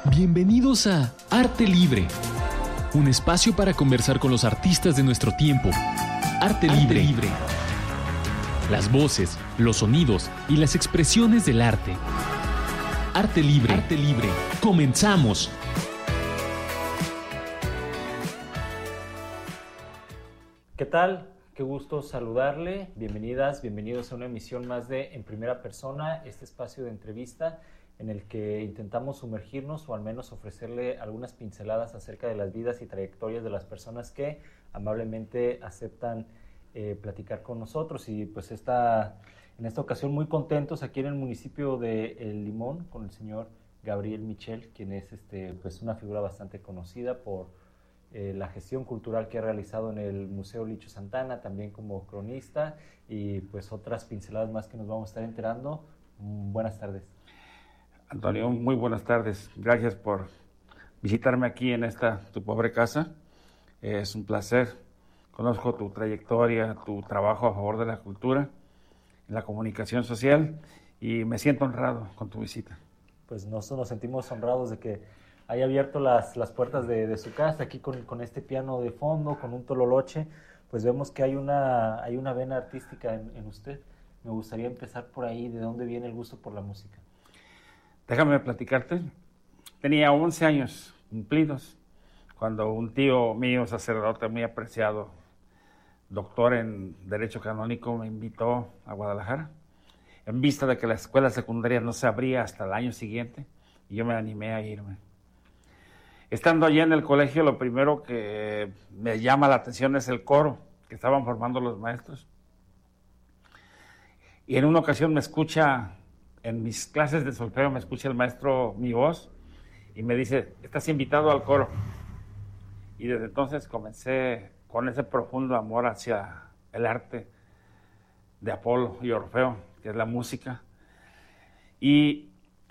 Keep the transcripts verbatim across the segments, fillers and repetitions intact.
Bienvenidos a Arte Libre, un espacio para conversar con los artistas de nuestro tiempo. Arte Libre. Arte Libre. Las voces, los sonidos y las expresiones del arte. Arte Libre. Arte Libre. ¡Comenzamos! ¿Qué tal? Qué gusto saludarle. Bienvenidas, bienvenidos a una emisión más de En Primera Persona, este espacio de entrevista en el que intentamos sumergirnos o al menos ofrecerle algunas pinceladas acerca de las vidas y trayectorias de las personas que amablemente aceptan eh, platicar con nosotros. Y pues esta, en esta ocasión muy contentos aquí en el municipio de El Limón con el señor Gabriel Michel, quien es este, pues una figura bastante conocida por eh, la gestión cultural que ha realizado en el Museo Licho Santana, también como cronista, y pues otras pinceladas más que nos vamos a estar enterando. Mm, buenas tardes. Antonio, muy buenas tardes. Gracias por visitarme aquí en esta tu pobre casa. Es un placer. Conozco tu trayectoria, tu trabajo a favor de la cultura, la comunicación social, y me siento honrado con tu visita. Pues nosotros nos sentimos honrados de que haya abierto las, las puertas de, de su casa, aquí con, con este piano de fondo, con un tololoche. Pues vemos que hay una, hay una vena artística en, en usted. Me gustaría empezar por ahí, ¿de dónde viene el gusto por la música? Déjame platicarte. Tenía once años cumplidos cuando un tío mío, sacerdote muy apreciado, doctor en Derecho Canónico, me invitó a Guadalajara en vista de que la escuela secundaria no se abría hasta el año siguiente, y yo me animé a irme. Estando allí en el colegio, lo primero que me llama la atención es el coro que estaban formando los maestros. Y en una ocasión me escucha... En mis clases de solfeo me escucha el maestro mi voz y me dice, estás invitado al coro. Y desde entonces comencé con ese profundo amor hacia el arte de Apolo y Orfeo, que es la música. Y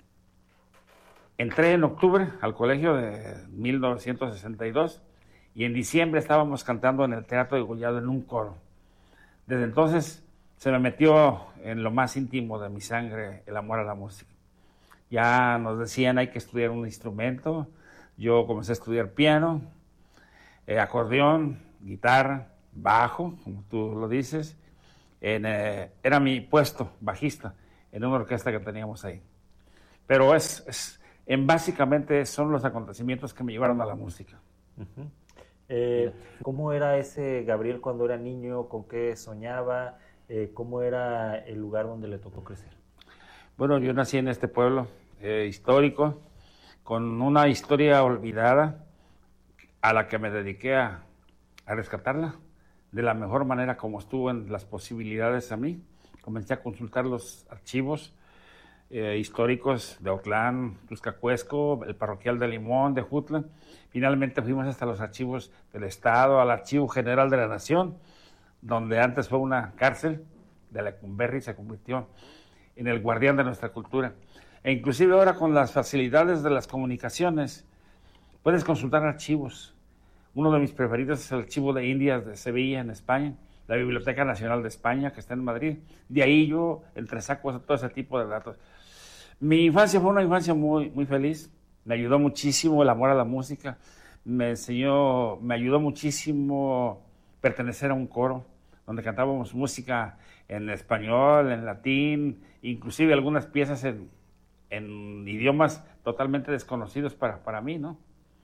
entré en octubre al colegio de mil novecientos sesenta y dos y en diciembre estábamos cantando en el Teatro de Gollado en un coro. Desde entonces se me metió en lo más íntimo de mi sangre el amor a la música. Ya nos decían hay que estudiar un instrumento. Yo comencé a estudiar piano, eh, acordeón, guitarra, bajo, como tú lo dices. En, eh, era mi puesto, bajista, en una orquesta que teníamos ahí. Pero es, es en básicamente son los acontecimientos que me llevaron a la música. Uh-huh. eh, ¿Cómo era ese Gabriel cuando era niño? ¿Con qué soñaba? Eh, ¿Cómo era el lugar donde le tocó crecer? Bueno, yo nací en este pueblo eh, histórico, con una historia olvidada, a la que me dediqué a, a rescatarla de la mejor manera como estuvo en las posibilidades a mí. Comencé a consultar los archivos eh, históricos de Otlán, Tuscacuesco, el parroquial de Limón, de Jutla. Finalmente fuimos hasta los archivos del Estado, al Archivo General de la Nación, donde antes fue una cárcel de Lecumberri, se convirtió en el guardián de nuestra cultura. E inclusive ahora con las facilidades de las comunicaciones, puedes consultar archivos. Uno de mis preferidos es el Archivo de Indias de Sevilla, en España, la Biblioteca Nacional de España, que está en Madrid. De ahí yo entresaco todo ese tipo de datos. Mi infancia fue una infancia muy, muy feliz. Me ayudó muchísimo el amor a la música. Me enseñó, me ayudó muchísimo pertenecer a un coro, donde cantábamos música en español, en latín, inclusive algunas piezas en, en idiomas totalmente desconocidos para, para mí, ¿no?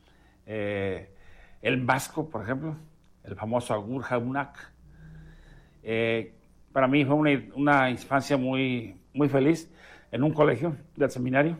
Eh, el vasco, por ejemplo, el famoso Agur Jaunak. Eh, para mí fue una, una infancia muy, muy feliz en un colegio del seminario.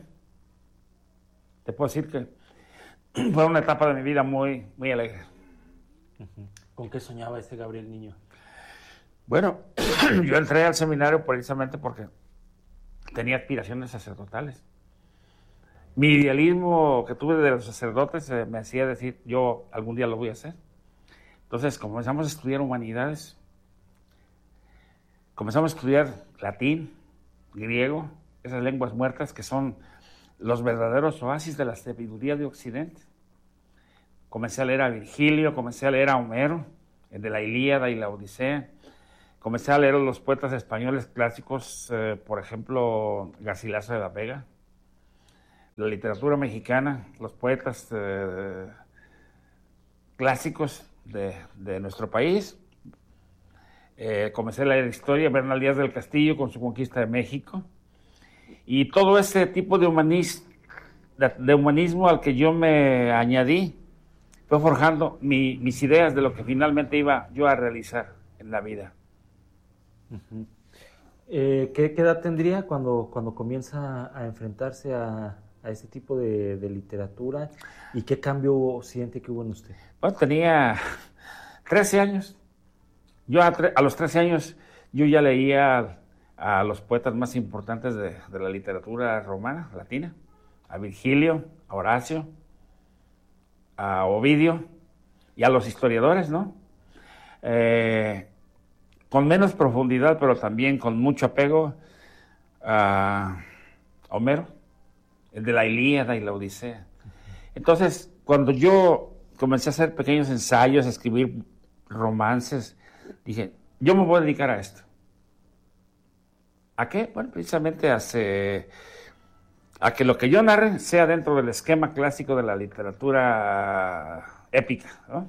Te puedo decir que fue una etapa de mi vida muy, muy alegre. Uh-huh. ¿Con qué soñaba ese Gabriel niño? Bueno, yo entré al seminario precisamente porque tenía aspiraciones sacerdotales. Mi idealismo que tuve de los sacerdotes eh, me hacía decir, yo algún día lo voy a hacer. Entonces comenzamos a estudiar humanidades, comenzamos a estudiar latín, griego, esas lenguas muertas que son los verdaderos oasis de la sabiduría de Occidente. Comencé a leer a Virgilio, comencé a leer a Homero, el de la Ilíada y la Odisea. Comencé a leer a los poetas españoles clásicos, eh, por ejemplo, Garcilaso de la Vega. la literatura mexicana, los poetas eh, clásicos de, de nuestro país. Eh, comencé a leer historia, Bernal Díaz del Castillo con su conquista de México, y todo ese tipo de, humanis, de, de humanismo al que yo me añadí fue forjando mi, mis ideas de lo que finalmente iba yo a realizar en la vida. Uh-huh. eh, ¿qué, ¿Qué edad tendría cuando, cuando comienza a enfrentarse a, a ese tipo de, de literatura? ¿Y qué cambio siente que hubo en usted? Bueno, tenía trece años. Yo a, a los trece años yo ya leía a, a los poetas más importantes de, de la literatura romana, latina, a Virgilio, a Horacio, a Ovidio y a los historiadores, ¿no? Eh, con menos profundidad, pero también con mucho apego a Homero, el de la Ilíada y la Odisea. Entonces, cuando yo comencé a hacer pequeños ensayos, a escribir romances, dije, yo me voy a dedicar a esto. ¿A qué? Bueno, precisamente a, se, a que lo que yo narre sea dentro del esquema clásico de la literatura épica, ¿no?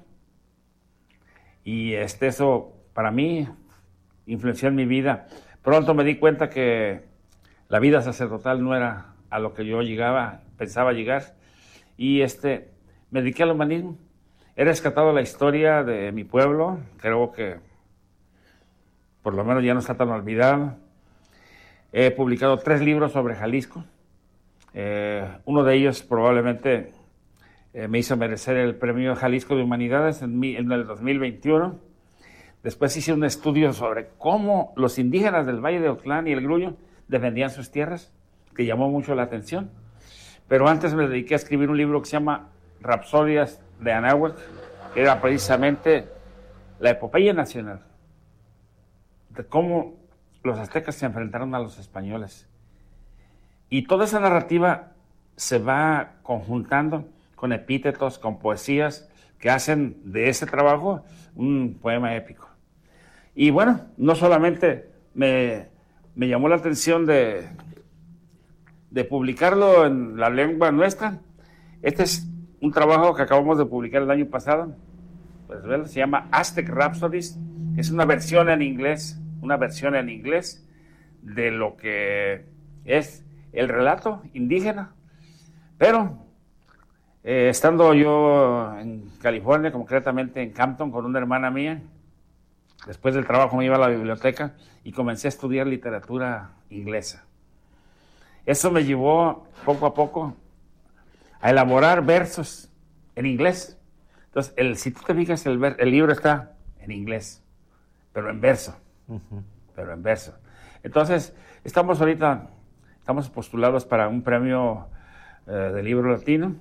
Y este, eso, para mí, influenció en mi vida. Pronto me di cuenta que la vida sacerdotal no era a lo que yo llegaba, pensaba llegar, y este, me dediqué al humanismo. He rescatado la historia de mi pueblo, creo que por lo menos ya no está tan olvidado. He publicado tres libros sobre Jalisco. Eh, uno de ellos probablemente eh, me hizo merecer el Premio Jalisco de Humanidades en, mi, en el dos mil veintiuno. Después hice un estudio sobre cómo los indígenas del Valle de Otlán y el Grullo defendían sus tierras, que llamó mucho la atención. Pero antes me dediqué a escribir un libro que se llama Rapsodias de Anáhuac, que era precisamente la epopeya nacional, de cómo los aztecas se enfrentaron a los españoles. Y toda esa narrativa se va conjuntando con epítetos, con poesías que hacen de ese trabajo un poema épico. Y bueno, no solamente me, me llamó la atención de, de publicarlo en la lengua nuestra. Este es un trabajo que acabamos de publicar el año pasado, pues, ¿verdad? Se llama Aztec Rhapsodies, es una versión en inglés, una versión en inglés de lo que es el relato indígena. Pero eh, estando yo en California, concretamente en Campton, con una hermana mía, después del trabajo me iba a la biblioteca y comencé a estudiar literatura inglesa. Eso me llevó poco a poco a elaborar versos en inglés. Entonces, el, si tú te fijas, el, ver, el libro está en inglés, pero en verso. Uh-huh. Pero en verso. Entonces, estamos ahorita, estamos postulados para un premio eh, de libro latino.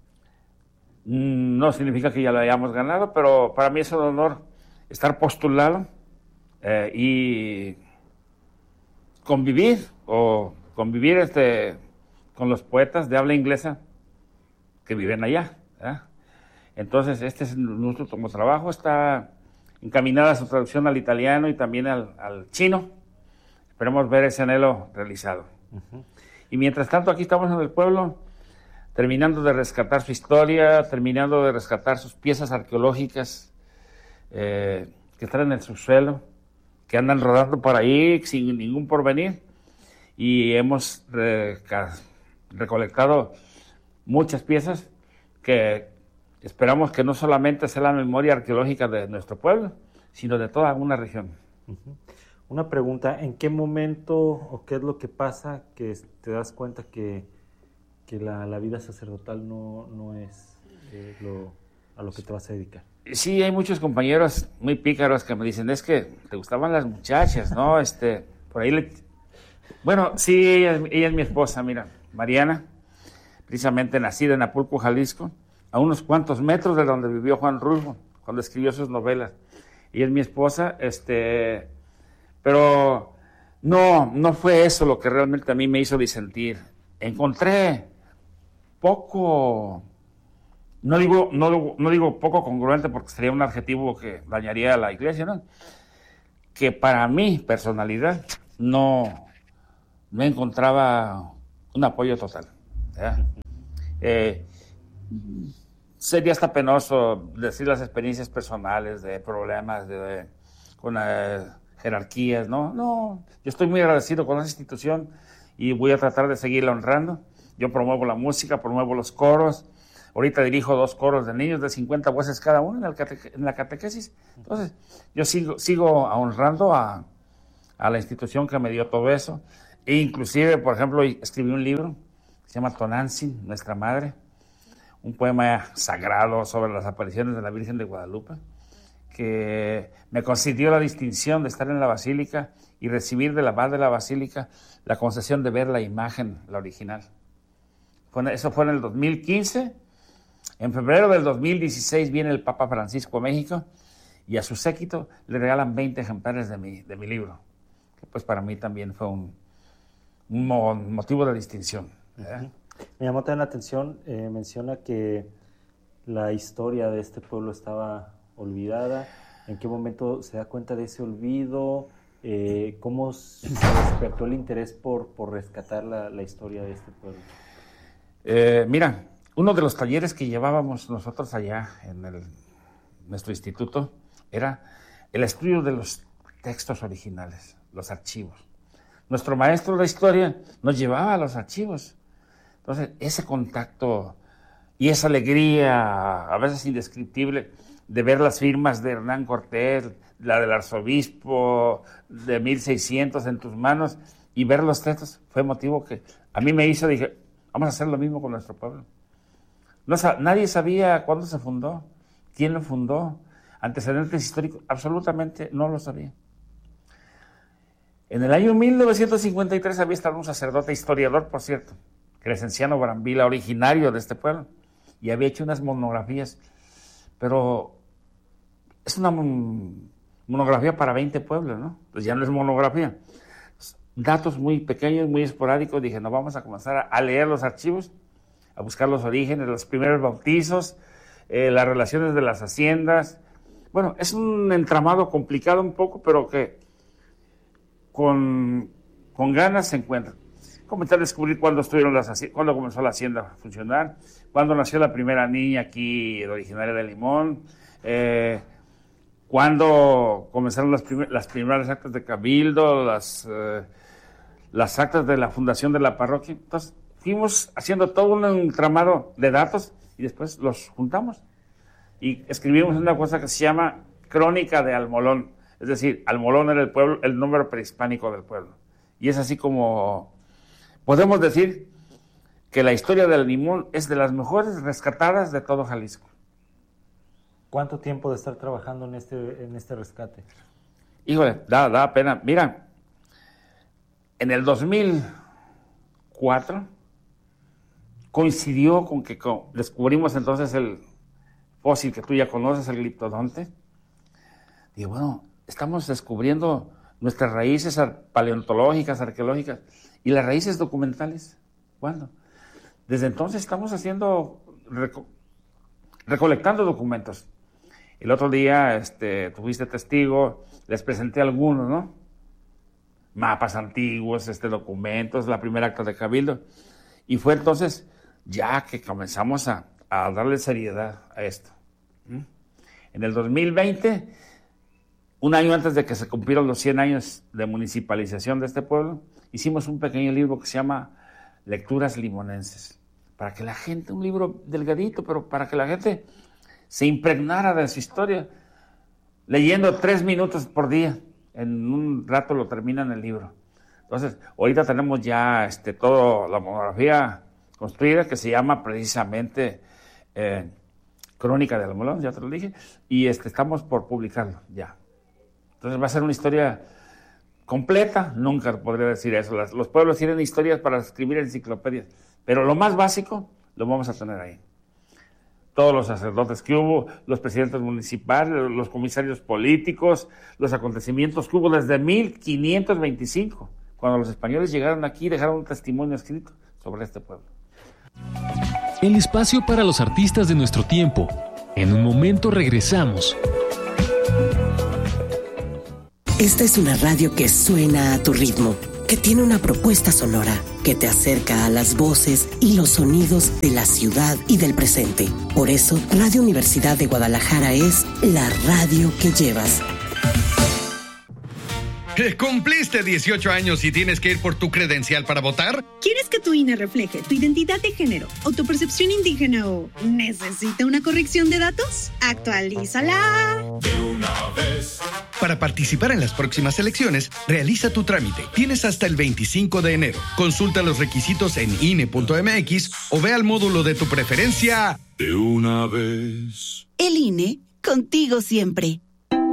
No significa que ya lo hayamos ganado, pero para mí es un honor estar postulado eh, y convivir, o convivir este, con los poetas de habla inglesa que viven allá, ¿verdad? Entonces, este es nuestro como trabajo, está encaminada su traducción al italiano y también al, al chino. Esperemos ver ese anhelo realizado. Uh-huh. Y mientras tanto, aquí estamos en el pueblo, terminando de rescatar su historia, terminando de rescatar sus piezas arqueológicas eh, que están en el subsuelo, que andan rodando por ahí sin ningún porvenir, y hemos reca- recolectado muchas piezas que esperamos que no solamente sea la memoria arqueológica de nuestro pueblo, sino de toda una región. Uh-huh. Una pregunta, ¿en qué momento o qué es lo que pasa que te das cuenta que, que la, la vida sacerdotal no, no es eh, lo, a lo que te vas a dedicar? Sí, hay muchos compañeros muy pícaros que me dicen, es que te gustaban las muchachas, ¿no? Este, por ahí le... Bueno, sí, ella, ella es mi esposa, mira, Mariana, precisamente nacida en Apulco, Jalisco, a unos cuantos metros de donde vivió Juan Rulfo, cuando escribió sus novelas. Ella es mi esposa, este, pero no, no fue eso lo que realmente a mí me hizo disentir. Encontré poco, no digo, no, no digo poco congruente porque sería un adjetivo que dañaría a la iglesia, ¿no? Que para mi personalidad no, no encontraba un apoyo total. ¿eh? Eh, sería hasta penoso decir las experiencias personales de problemas de, de, con eh, jerarquías, ¿no? No, yo estoy muy agradecido con esa institución y voy a tratar de seguirla honrando. Yo promuevo la música, promuevo los coros. Ahorita dirijo dos coros de niños de cincuenta voces cada uno en, el cate, en la catequesis. Entonces, yo sigo, sigo honrando a, a la institución que me dio todo eso. E inclusive, por ejemplo, escribí un libro que se llama Tonantzin, Nuestra Madre, un poema sagrado sobre las apariciones de la Virgen de Guadalupe, que me concedió la distinción de estar en la Basílica y recibir del abad de la Basílica la concesión de ver la imagen, la original. Eso fue en el dos mil quince. En febrero del dos mil dieciséis viene el Papa Francisco a México y a su séquito le regalan veinte ejemplares de mi, de mi libro, que pues para mí también fue un, un motivo de distinción. ¿eh? Me llamó también la atención, eh, menciona que la historia de este pueblo estaba olvidada. ¿En qué momento se da cuenta de ese olvido? Eh, ¿Cómo se despertó el interés por, por rescatar la, la historia de este pueblo? Eh, mira, uno de los talleres que llevábamos nosotros allá en el, nuestro instituto era el estudio de los textos originales, los archivos. Nuestro maestro de la historia nos llevaba a los archivos. Entonces, ese contacto y esa alegría, a veces indescriptible, de ver las firmas de Hernán Cortés, la del arzobispo de mil seiscientos en tus manos, y ver los textos, fue motivo que a mí me hizo, dije, vamos a hacer lo mismo con nuestro pueblo. No, nadie sabía cuándo se fundó, quién lo fundó, antecedentes históricos, absolutamente no lo sabía. En el año mil novecientos cincuenta y tres había estado un sacerdote historiador, por cierto, Crescenciano Brambila, originario de este pueblo, y había hecho unas monografías, pero es una monografía para veinte pueblos, ¿no? Pues ya no es monografía. Datos muy pequeños, muy esporádicos. Dije, no, vamos a comenzar a, a leer los archivos, a buscar los orígenes, los primeros bautizos, eh, las relaciones de las haciendas. Bueno, es un entramado complicado un poco, pero que con, con ganas se encuentra. Comenzar a descubrir cuándo estuvieron las haciendas, cuándo comenzó la hacienda a funcionar, cuándo nació la primera niña aquí, originaria de Limón, eh, cuándo comenzaron las, primer, las primeras actas de cabildo, las, eh, las actas de la fundación de la parroquia. Entonces, fuimos haciendo todo un entramado de datos y después los juntamos. Y escribimos una cosa que se llama Crónica de Almolón. Es decir, Almolón era el pueblo, el nombre prehispánico del pueblo. Y es así como podemos decir que la historia del Limón es de las mejores rescatadas de todo Jalisco. ¿Cuánto tiempo de estar trabajando en este, en este rescate? Híjole, da, da pena. Mira, en el dos mil cuatro coincidió con que con, descubrimos entonces el fósil que tú ya conoces, el gliptodonte. Y bueno, estamos descubriendo nuestras raíces paleontológicas, arqueológicas y las raíces documentales. ¿Cuándo? Desde entonces estamos haciendo, reco recolectando documentos. El otro día este, tuviste testigo, les presenté algunos, ¿no? Mapas antiguos, este, documentos, la primera acta de cabildo. Y fue entonces ya que comenzamos a, a darle seriedad a esto. ¿Mm? En el dos mil veinte, un año antes de que se cumplieron los cien años de municipalización de este pueblo, hicimos un pequeño libro que se llama Lecturas Limonenses. Para que la gente, un libro delgadito, pero para que la gente se impregnara de su historia, leyendo tres minutos por día. En un rato lo terminan el libro. Entonces, ahorita tenemos ya este, toda la monografía construida, que se llama precisamente eh, Crónica de Almolón, ya te lo dije, y este, estamos por publicarlo ya. Entonces va a ser una historia completa, nunca podría decir eso. Las, los pueblos tienen historias para escribir enciclopedias, pero lo más básico lo vamos a tener ahí. Todos los sacerdotes que hubo, los presidentes municipales, los comisarios políticos, los acontecimientos que hubo desde mil quinientos veinticinco, cuando los españoles llegaron aquí y dejaron un testimonio escrito sobre este pueblo. El espacio para los artistas de nuestro tiempo. En un momento regresamos. Esta es una radio que suena a tu ritmo. que tiene una propuesta sonora que te acerca a las voces y los sonidos de la ciudad y del presente. Por eso, Radio Universidad de Guadalajara es la radio que llevas. ¿Cumpliste dieciocho años y tienes que ir por tu credencial para votar? ¿Quieres que tu I N E refleje tu identidad de género, autopercepción indígena o necesita una corrección de datos? ¡Actualízala! De una vez. Para participar en las próximas elecciones, realiza tu trámite. Tienes hasta el veinticinco de enero. Consulta los requisitos en I N E punto M X o ve al módulo de tu preferencia. De una vez. El I N E, contigo siempre.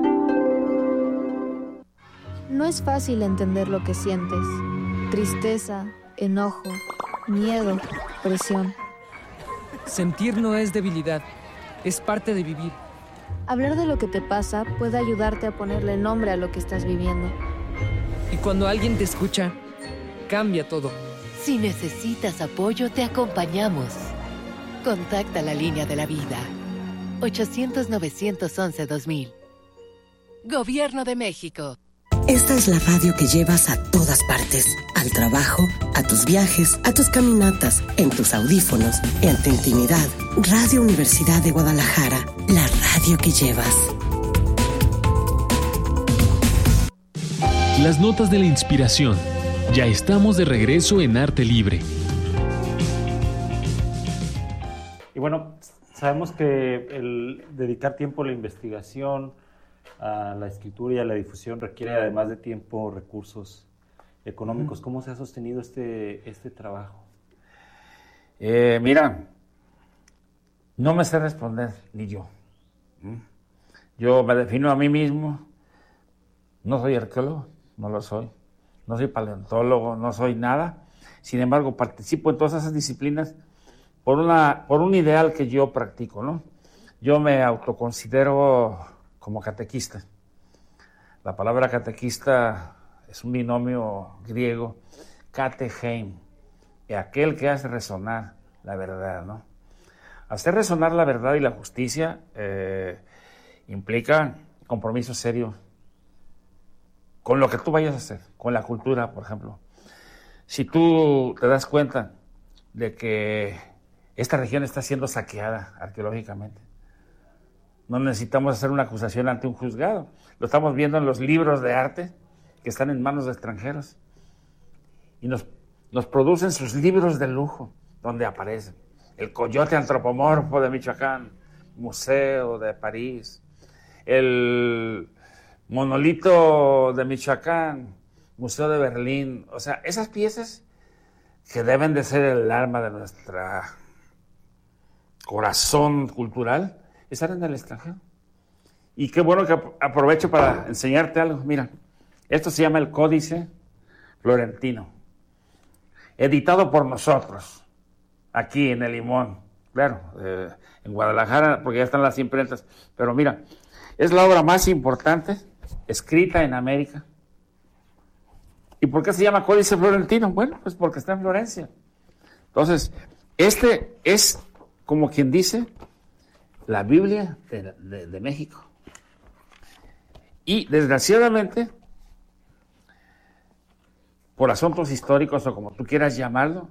No es fácil entender lo que sientes. Tristeza, enojo, miedo, presión. Sentir no es debilidad, es parte de vivir. Hablar de lo que te pasa puede ayudarte a ponerle nombre a lo que estás viviendo. Y cuando alguien te escucha, cambia todo. Si necesitas apoyo, te acompañamos. Contacta la línea de la vida. ochocientos, novecientos once, dos mil. Gobierno de México. Esta es la radio que llevas a todas partes. Al trabajo, a tus viajes, a tus caminatas, en tus audífonos, en tu intimidad. Radio Universidad de Guadalajara, la radio que llevas. Las notas de la inspiración. Ya estamos de regreso en Arte Libre. Y bueno, sabemos que el dedicar tiempo a la investigación, a la escritura y a la difusión requiere, además de tiempo, recursos económicos. ¿Cómo se ha sostenido este, este trabajo? Eh, mira, no me sé responder, ni yo. Yo me defino a mí mismo. No soy arqueólogo, no lo soy. No soy paleontólogo, no soy nada. Sin embargo, participo en todas esas disciplinas por, una, por un ideal que yo practico, ¿no? Yo me autoconsidero como catequista. La palabra catequista es un binomio griego, katechein, y aquel que hace resonar la verdad, ¿no? Hacer resonar la verdad y la justicia eh, implica compromiso serio con lo que tú vayas a hacer, con la cultura, por ejemplo. Si tú te das cuenta de que esta región está siendo saqueada arqueológicamente, no necesitamos hacer una acusación ante un juzgado. Lo estamos viendo en los libros de arte que están en manos de extranjeros. Y nos, nos producen sus libros de lujo, donde aparecen el coyote antropomorfo de Michoacán, Museo de París, el monolito de Michoacán, Museo de Berlín. O sea, esas piezas que deben de ser el alma de nuestro corazón cultural, estar en el extranjero. Y qué bueno que aprovecho para enseñarte algo. Mira, esto se llama el Códice Florentino, editado por nosotros, aquí en El Limón, claro, eh, en Guadalajara, porque ya están las imprentas. Pero mira, es la obra más importante escrita en América. ¿Y por qué se llama Códice Florentino? Bueno, pues porque está en Florencia. Entonces, este es, como quien dice, la Biblia de, de, de México. Y desgraciadamente, por asuntos históricos o como tú quieras llamarlo,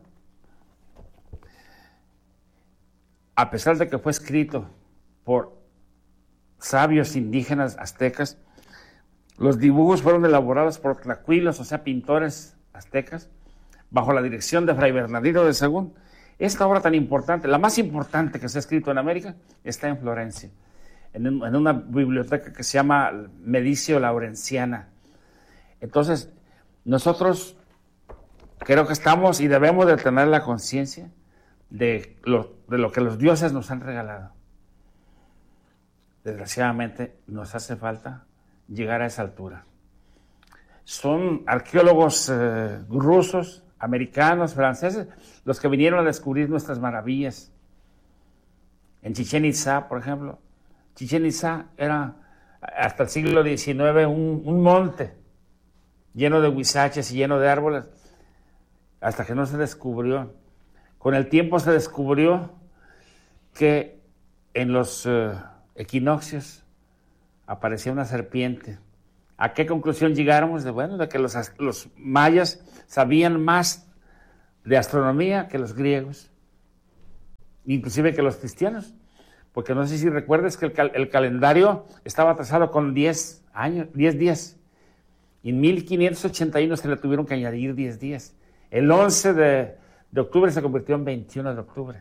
a pesar de que fue escrito por sabios indígenas aztecas, los dibujos fueron elaborados por tlacuilos, o sea, pintores aztecas, bajo la dirección de Fray Bernardino de Sahagún. Esta obra tan importante, la más importante que se ha escrito en América, está en Florencia, en, un, en una biblioteca que se llama Medicio Laurenciana. Entonces, nosotros creo que estamos y debemos de tener la conciencia de lo, de lo que los dioses nos han regalado. Desgraciadamente, nos hace falta llegar a esa altura. Son arqueólogos eh, rusos, americanos, franceses, los que vinieron a descubrir nuestras maravillas. En Chichén Itzá, por ejemplo, Chichén Itzá era hasta el siglo diecinueve un, un monte lleno de huizaches y lleno de árboles, hasta que no se descubrió. Con el tiempo se descubrió que en los uh, equinoccios aparecía una serpiente ¿A qué conclusión llegáramos? De, bueno, de que los, los mayas sabían más de astronomía que los griegos, inclusive que los cristianos, porque no sé si recuerdas que el, cal, el calendario estaba atrasado con diez años, diez días. En mil quinientos ochenta y uno se le tuvieron que añadir diez días. El once de, de octubre se convirtió en veintiuno de octubre.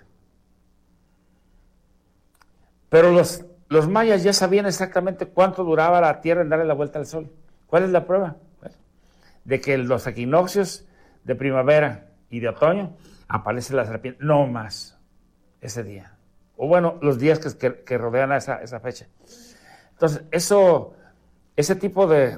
Pero los, los mayas ya sabían exactamente cuánto duraba la Tierra en darle la vuelta al Sol. ¿Cuál es la prueba? Bueno, de que los equinoccios de primavera y de otoño aparece la serpiente, no más ese día. O bueno, los días que, que, que rodean a esa, esa fecha. Entonces, eso, ese tipo de,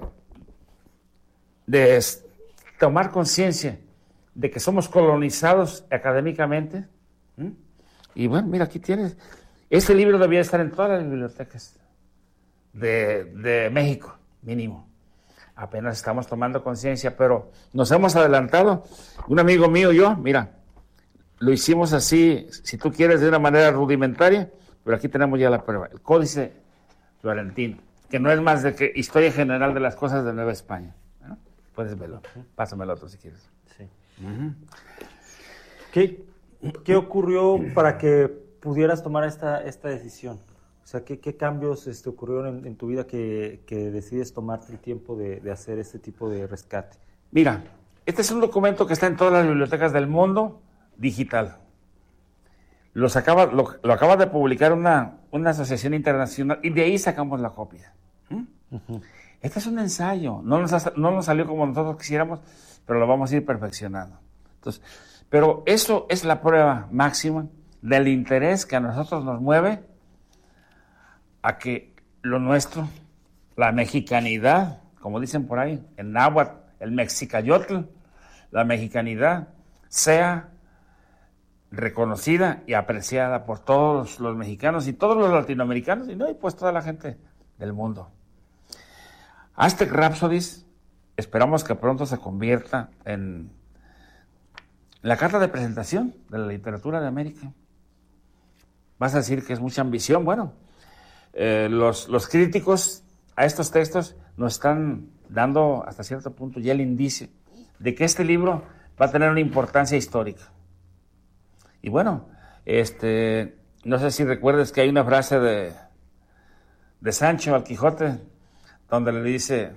de tomar conciencia de que somos colonizados académicamente. ¿Mm? Y bueno, mira, aquí tienes. Este libro debía estar en todas las bibliotecas de, de México, mínimo. Apenas estamos tomando conciencia, pero nos hemos adelantado. Un amigo mío y yo, mira, lo hicimos así, si tú quieres, de una manera rudimentaria, pero aquí tenemos ya la prueba. El Códice Florentino, que no es más de que historia general de las cosas de Nueva España. ¿No? Puedes verlo. Pásame el otro si quieres. Sí. Uh-huh. ¿Qué, ¿Qué ocurrió para que pudieras tomar esta, esta decisión? O sea, ¿qué, qué cambios este, ocurrieron en, en tu vida que, que decides tomarte el tiempo de, de hacer este tipo de rescate? Mira, este es un documento que está en todas las bibliotecas del mundo, digital. Los acaba, lo, lo acaba de publicar una, una asociación internacional y de ahí sacamos la copia. ¿Mm? Uh-huh. Este es un ensayo, no nos, ha, no nos salió como nosotros quisiéramos, pero lo vamos a ir perfeccionando. Entonces, pero eso es la prueba máxima del interés que a nosotros nos mueve a que lo nuestro, la mexicanidad, como dicen por ahí, en náhuatl, el mexicayotl, la mexicanidad sea reconocida y apreciada por todos los mexicanos y todos los latinoamericanos y no, y pues toda la gente del mundo. Aztec Rhapsodies esperamos que pronto se convierta en la carta de presentación de la literatura de América. Vas a decir que es mucha ambición. Bueno, eh, los, los críticos a estos textos nos están dando hasta cierto punto ya el indicio de que este libro va a tener una importancia histórica. Y bueno, este, no sé si recuerdas que hay una frase de, de Sancho al Quijote, donde le dice: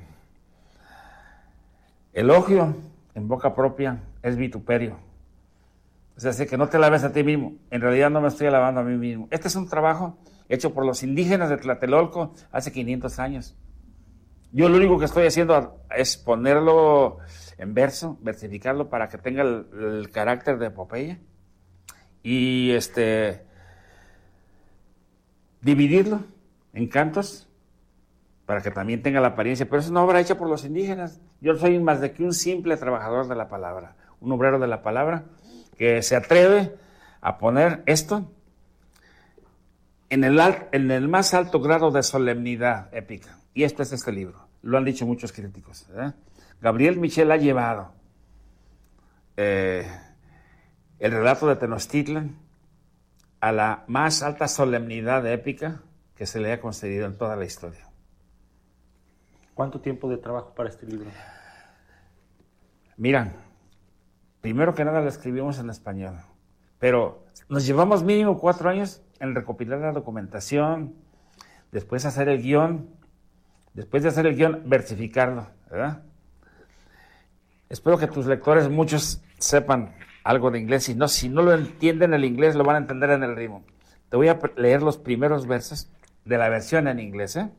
elogio en boca propia es vituperio. O sea, así que no te alabes a ti mismo. En realidad no me estoy alabando a mí mismo. Este es un trabajo hecho por los indígenas de Tlatelolco hace quinientos años. Yo lo único que estoy haciendo es ponerlo en verso, versificarlo para que tenga el, el carácter de epopeya y este dividirlo en cantos para que también tenga la apariencia. Pero es una obra hecha por los indígenas. Yo soy más de que un simple trabajador de la palabra, un obrero de la palabra que se atreve a poner esto en el, en el más alto grado de solemnidad épica. Y esto es este libro. Lo han dicho muchos críticos. ¿eh? Gabriel Michel ha llevado eh, el relato de Tenochtitlan a la más alta solemnidad épica que se le ha concedido en toda la historia. ¿Cuánto tiempo de trabajo para este libro? Mira, primero que nada lo escribimos en español, pero nos llevamos mínimo cuatro años en recopilar la documentación, después hacer el guión, después de hacer el guión, versificarlo, ¿verdad? Espero que tus lectores, muchos, sepan algo de inglés. Si no, si no lo entienden el inglés, lo van a entender en el ritmo. Te voy a leer los primeros versos de la versión en inglés, ¿eh?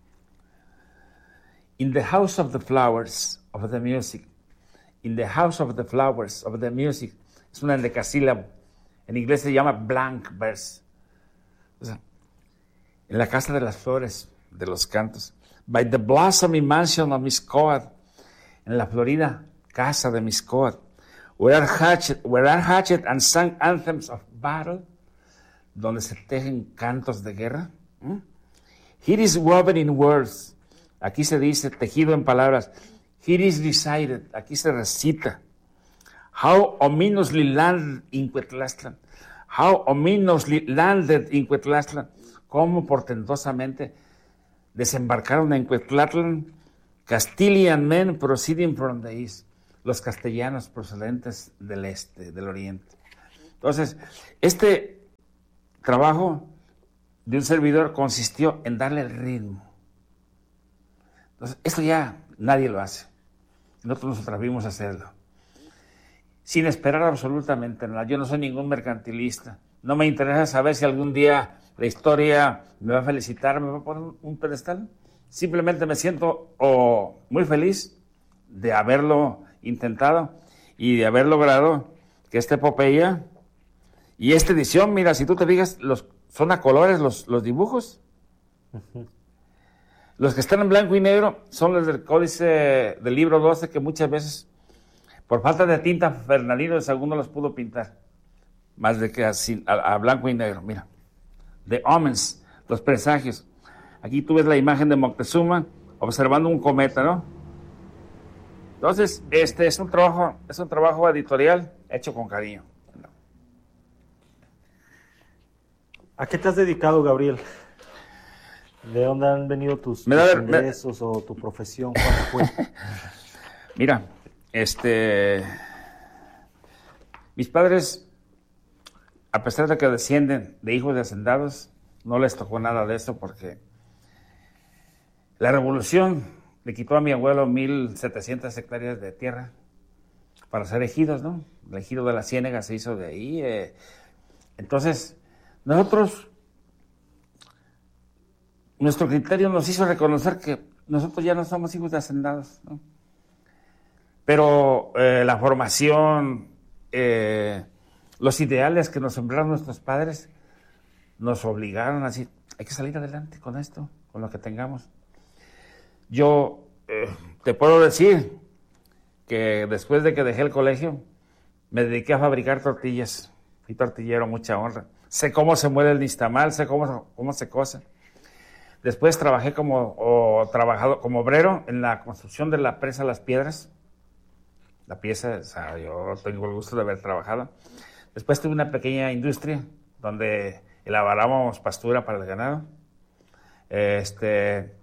In the house of the flowers of the music. In the house of the flowers of the music. Es una endecasílabo. En inglés se llama blank verse. O sea, en la casa de las flores, de los cantos. By the blossoming mansion of Miscoat. En la florida casa de Miscoat. Where are hatchet, where are hatchet and sung anthems of battle. Donde se tejen cantos de guerra. ¿Mm? Here is woven in words. Aquí se dice, tejido en palabras. Here is recited. Aquí se recita. How ominously landed in Cuetlaxtlan. How ominously landed in Cuetlaxtlan. Cómo portentosamente desembarcaron en Cuetlaxtlan Castilian men proceeding from the east. Los castellanos procedentes del este, del oriente. Entonces, este trabajo de un servidor consistió en darle el ritmo. Entonces, esto ya nadie lo hace. Nosotros nos atrevimos a hacerlo. Sin esperar absolutamente nada. Yo no soy ningún mercantilista. No me interesa saber si algún día la historia me va a felicitar, me va a poner un pedestal. Simplemente me siento oh, muy feliz de haberlo intentado y de haber logrado que esta epopeya y esta edición, mira, si tú te fijas, los, son a colores los, los dibujos. Uh-huh. Los que están en blanco y negro son los del códice del libro doce, que muchas veces, por falta de tinta, Fernandino de Sahagún no los pudo pintar, más de que así, a, a blanco y negro. Mira, The Omens, los presagios. Aquí tú ves la imagen de Moctezuma observando un cometa, ¿no? Entonces, este es un trabajo, es un trabajo editorial hecho con cariño. ¿A qué te has dedicado, Gabriel? ¿De dónde han venido tus, tus ver, ingresos me... o tu profesión? ¿Cuál fue? Mira, este, mis padres, a pesar de que descienden de hijos de hacendados, no les tocó nada de esto porque la revolución le quitó a mi abuelo mil setecientas hectáreas de tierra para ser ejidos, ¿no? El ejido de la Ciénega se hizo de ahí. Eh. Entonces, nosotros, nuestro criterio nos hizo reconocer que nosotros ya no somos hijos de hacendados, ¿no? Pero eh, la formación, eh, los ideales que nos sembraron nuestros padres, nos obligaron a decir, hay que salir adelante con esto, con lo que tengamos. Yo eh, te puedo decir que después de que dejé el colegio, me dediqué a fabricar tortillas. Fui tortillero, mucha honra. Sé cómo se muele el nixtamal, sé cómo, cómo se cose. Después trabajé como, o, trabajado como obrero en la construcción de la presa Las Piedras. La pieza, o sea, yo tengo el gusto de haber trabajado. Después tuve una pequeña industria donde elaborábamos pastura para el ganado. Este...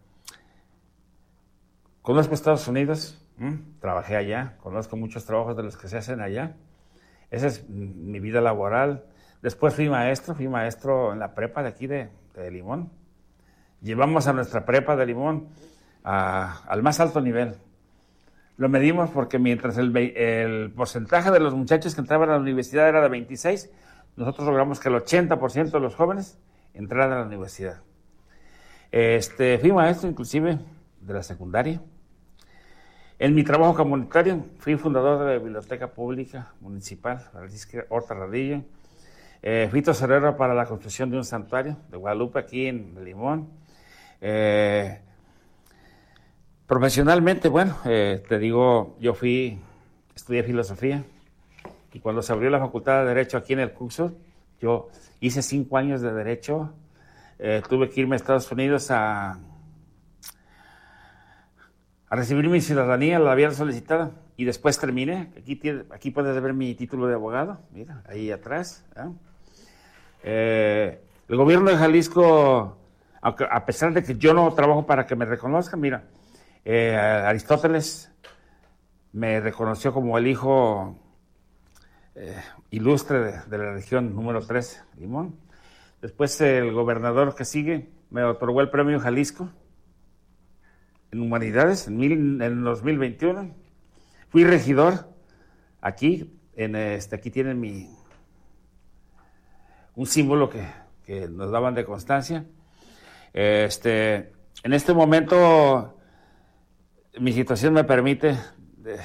Conozco Estados Unidos, ¿m? Trabajé allá, conozco muchos trabajos de los que se hacen allá. Esa es mi vida laboral. Después fui maestro, fui maestro en la prepa de aquí de, de Limón. Llevamos a nuestra prepa de Limón a, al más alto nivel. Lo medimos porque mientras el, el porcentaje de los muchachos que entraban a la universidad era de veintiséis, nosotros logramos que el ochenta por ciento de los jóvenes entraran a la universidad. Este, fui maestro inclusive de la secundaria. En mi trabajo comunitario fui fundador de la Biblioteca Pública Municipal, Francisco Horta Radillo. Eh, fui tesorero para la construcción de un santuario de Guadalupe aquí en Limón. Eh, profesionalmente, bueno, eh, te digo, yo fui, estudié filosofía y cuando se abrió la Facultad de Derecho aquí en el curso, yo hice cinco años de Derecho. Eh, tuve que irme a Estados Unidos a... a recibir mi ciudadanía, la había solicitado, y después terminé. Aquí, tiene, aquí puedes ver mi título de abogado, mira, ahí atrás. ¿eh? Eh, el gobierno de Jalisco, aunque, a pesar de que yo no trabajo para que me reconozcan, mira, eh, Aristóteles me reconoció como el hijo eh, ilustre de, de la región número trece, Limón. Después el gobernador que sigue me otorgó el premio Jalisco en Humanidades en, mil, en dos mil veintiuno. Fui regidor aquí, en este, aquí tienen mi, un símbolo que, que nos daban de constancia. Este, en este momento mi situación me permite de,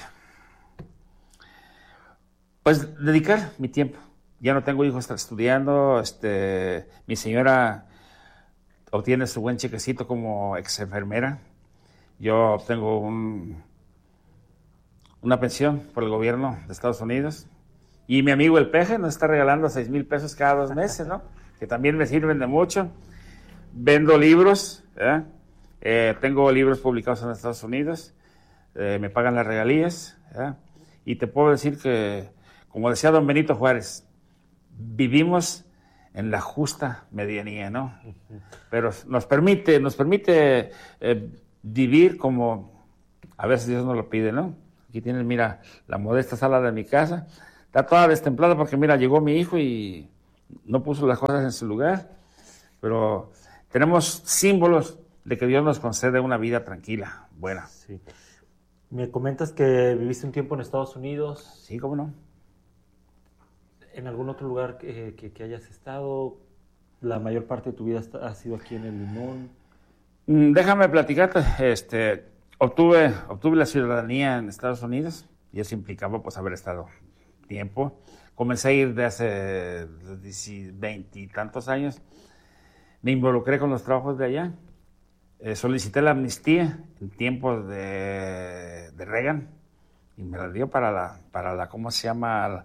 pues dedicar mi tiempo. Ya no tengo hijos, está estudiando, este, mi señora obtiene su buen chequecito como ex enfermera. Yo obtengo un, una pensión por el gobierno de Estados Unidos. Y mi amigo el Peje nos está regalando seis mil pesos cada dos meses, ¿no? Que también me sirven de mucho. Vendo libros, ¿eh? Eh, tengo libros publicados en Estados Unidos. Eh, me pagan las regalías, ¿eh? Y te puedo decir que, como decía don Benito Juárez, vivimos en la justa medianía, ¿no? Pero nos permite, nos permite... Eh, vivir como a veces Dios nos lo pide, ¿no? Aquí tienes, mira, la modesta sala de mi casa. Está toda destemplada porque, mira, llegó mi hijo y no puso las cosas en su lugar. Pero tenemos símbolos de que Dios nos concede una vida tranquila, buena. Sí. Me comentas que viviste un tiempo en Estados Unidos. Sí, ¿cómo no? ¿En algún otro lugar que, que, que hayas estado? ¿La mayor parte de tu vida ha sido aquí en el Limón? Mm, déjame platicarte. Este, obtuve, obtuve la ciudadanía en Estados Unidos y eso implicaba pues haber estado tiempo. Comencé a ir de hace veintitantos años. Me involucré con los trabajos de allá. Eh, solicité la amnistía en tiempos de, de Reagan y me la dio para la, para la, ¿cómo se llama?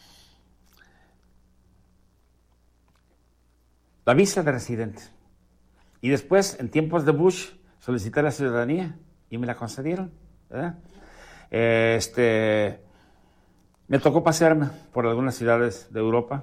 La visa de residente. Y después, en tiempos de Bush, solicité la ciudadanía y me la concedieron, ¿verdad? Eh, este, me tocó pasearme por algunas ciudades de Europa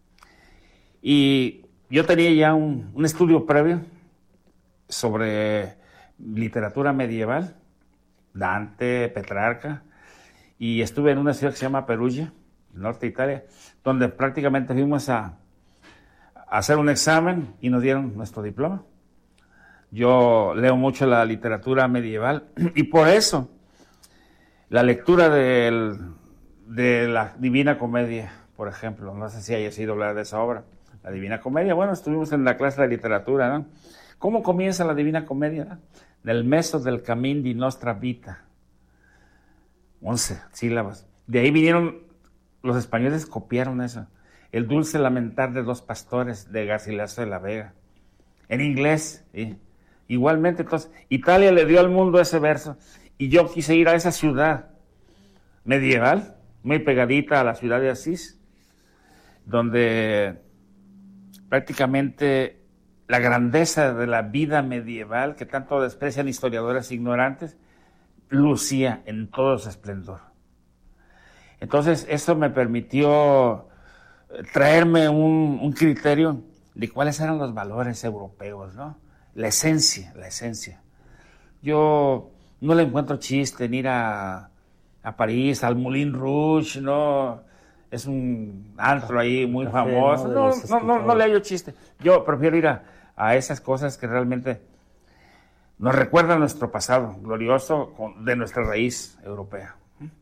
y yo tenía ya un, un estudio previo sobre literatura medieval, Dante, Petrarca, y estuve en una ciudad que se llama Perugia, norte de Italia, donde prácticamente fuimos a, a hacer un examen y nos dieron nuestro diploma. Yo leo mucho la literatura medieval y por eso la lectura del, de la Divina Comedia, por ejemplo, no sé si hayas oído hablar de esa obra, la Divina Comedia. Bueno, estuvimos en la clase de literatura, ¿no? ¿Cómo comienza la Divina Comedia? ¿No? Del meso del camin di nostra vita. Once sílabas. De ahí vinieron, los españoles copiaron eso. El dulce lamentar de dos pastores de Garcilaso de la Vega. En inglés, ¿sí? Igualmente, entonces, Italia le dio al mundo ese verso y yo quise ir a esa ciudad medieval, muy pegadita a la ciudad de Asís, donde prácticamente la grandeza de la vida medieval, que tanto desprecian historiadores ignorantes, lucía en todo su esplendor. Entonces, eso me permitió traerme un, un criterio de cuáles eran los valores europeos, ¿no? La esencia, la esencia. Yo no le encuentro chiste en ir a, a París, al Moulin Rouge, ¿no? Es un antro ahí muy Café, famoso. No, no, no, no, no le hallo chiste. Yo prefiero ir a, a esas cosas que realmente nos recuerdan nuestro pasado glorioso con, de nuestra raíz europea.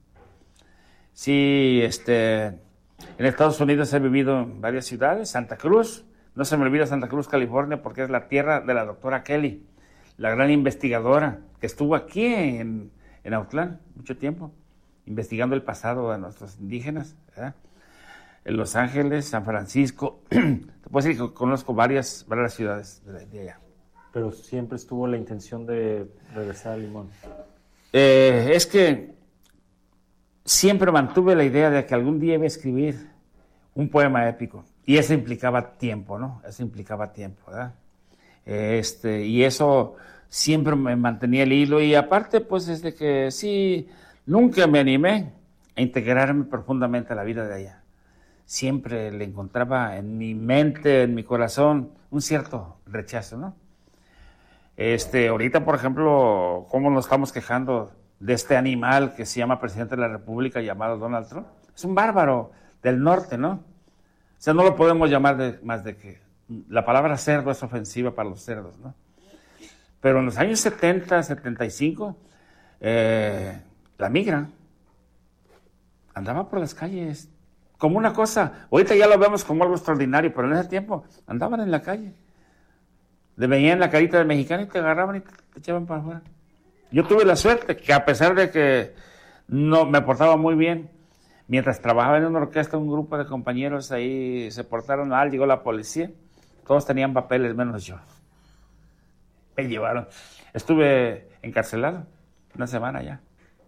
Sí, este, en Estados Unidos he vivido en varias ciudades. Santa Cruz, no se me olvida Santa Cruz, California, porque es la tierra de la doctora Kelly, la gran investigadora que estuvo aquí en, en Autlán mucho tiempo, investigando el pasado de nuestros indígenas, ¿verdad? En Los Ángeles, San Francisco, te puedo decir que conozco varias, varias ciudades de, de allá. Pero siempre estuvo la intención de regresar a Limón. Eh, es que siempre mantuve la idea de que algún día iba a escribir un poema épico, y eso implicaba tiempo, ¿no? Eso implicaba tiempo, ¿verdad? Este, y eso siempre me mantenía el hilo, y aparte, pues, es de que sí, nunca me animé a integrarme profundamente a la vida de allá. Siempre le encontraba en mi mente, en mi corazón, un cierto rechazo, ¿no? Este, ahorita, por ejemplo, cómo nos estamos quejando de este animal que se llama presidente de la República llamado Donald Trump. Es un bárbaro del norte, ¿no? O sea, no lo podemos llamar de, más de que la palabra cerdo es ofensiva para los cerdos, ¿no? Pero en los años setenta, setenta y cinco, eh, la migra andaba por las calles como una cosa. Ahorita ya lo vemos como algo extraordinario, pero en ese tiempo andaban en la calle. Le veían la carita del mexicano y te agarraban y te, te echaban para afuera. Yo tuve la suerte que a pesar de que no me portaba muy bien, mientras trabajaba en una orquesta, un grupo de compañeros ahí se portaron mal, llegó la policía, todos tenían papeles menos yo. Me llevaron. Estuve encarcelado una semana ya.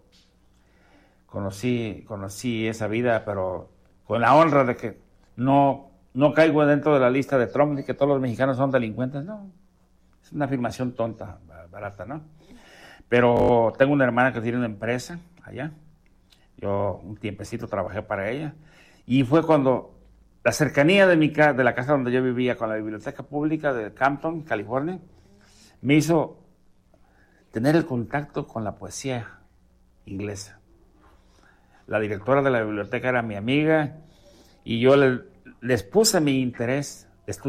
Conocí, conocí esa vida, pero con la honra de que no, no caigo dentro de la lista de Trump ni que todos los mexicanos son delincuentes, no. Es una afirmación tonta, barata, ¿no? Pero tengo una hermana que tiene una empresa allá. Yo un tiempecito trabajé para ella. Y fue cuando la cercanía de, mi ca- de la casa donde yo vivía con la biblioteca pública de Campton, California, me hizo tener el contacto con la poesía inglesa. La directora de la biblioteca era mi amiga y yo le, les puse mi interés